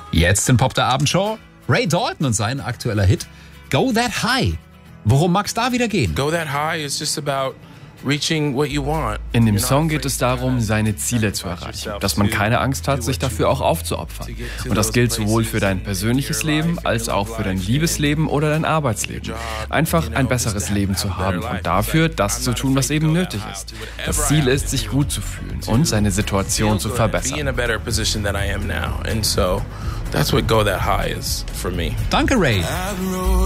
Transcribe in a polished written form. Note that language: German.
Jetzt in Pop der Abendshow Ray Dalton und sein aktueller Hit Go That High. Worum mag's da wieder gehen? Go that high is just about reaching what you want. In dem Song geht es darum, seine Ziele zu erreichen, dass man keine Angst hat, sich dafür auch aufzuopfern. Und das gilt sowohl für dein persönliches Leben als auch für dein Liebesleben oder dein Arbeitsleben. Einfach ein besseres Leben zu haben und dafür das zu tun, was eben nötig ist. Das Ziel ist, sich gut zu fühlen und seine Situation zu verbessern. That's what Go That High is for me. Danke, Ray.